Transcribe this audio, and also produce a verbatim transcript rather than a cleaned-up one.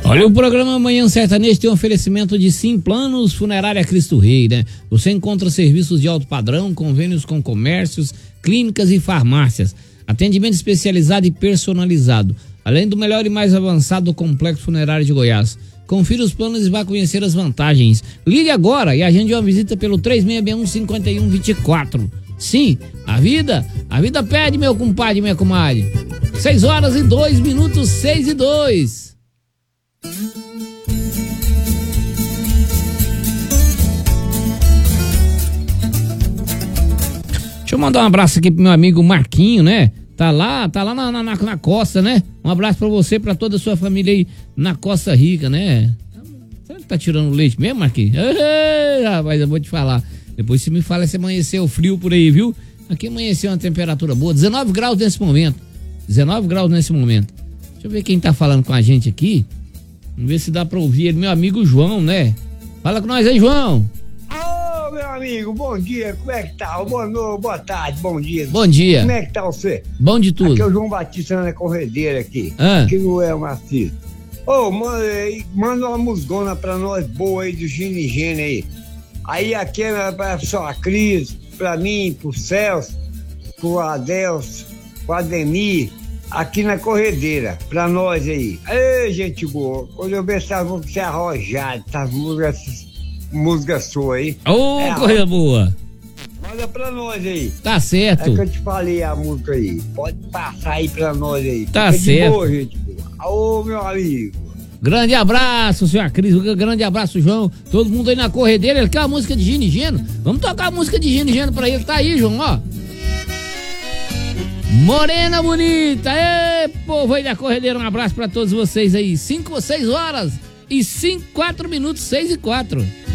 Olha, o programa Manhã Sertanejo tem um oferecimento de Sim Planos Funerária Cristo Rei, né? Você encontra serviços de alto padrão, convênios com comércios, clínicas e farmácias, atendimento especializado e personalizado, além do melhor e mais avançado complexo funerário de Goiás. Confira os planos e vá conhecer as vantagens. Ligue agora e agende uma visita pelo três seis seis um, cinco um dois quatro. Sim, a vida, a vida pede, meu compadre, minha comadre. seis horas e dois minutos, seis e dois. Deixa eu mandar um abraço aqui pro meu amigo Marquinho, né? Tá lá, tá lá na, na, na costa, né? Um abraço pra você, pra toda a sua família aí na Costa Rica, né? Será que tá tirando leite mesmo, Marquinhos? Ei, rapaz, eu vou te falar. Depois você me fala se amanheceu frio por aí, viu? Aqui amanheceu uma temperatura boa, dezenove graus nesse momento. dezenove graus nesse momento. Deixa eu ver quem tá falando com a gente aqui. Vamos ver se dá pra ouvir ele, meu amigo João, né? Fala com nós aí, João. Ô, meu amigo, bom dia, como é que tá? Boa noite, boa tarde, bom dia. Bom dia. Como é que tá você? Bom de tudo. Aqui é o João Batista na Corredeira aqui, Ah. aqui no El Maciço. Ô, manda, manda uma musgona pra nós boa aí do Gine Gene aí. Aí aqui é pra sua Cris, pra mim, pro Celso, pro Adelso, pro Ademir, aqui na Corredeira, pra nós aí. Ei, gente boa, quando eu ver essas músicas ser arrojado, essas músicas, músicas suas aí. Ô, oh, é, corrida boa. Manda pra nós aí. Tá certo. É que eu te falei a música aí. Pode passar aí pra nós aí. Tá Fica certo. De boa, gente boa. Ô, meu amigo. Grande abraço, senhora Cris. Grande abraço, João. Todo mundo aí na Corredeira. Ele quer a música de Gino e Geno. Vamos tocar a música de Gino e Geno pra ele. Tá aí, João, ó. Morena bonita. Ê, povo aí da Corredeira. Um abraço pra todos vocês aí. Cinco, seis horas e cinco, quatro minutos, seis e quatro.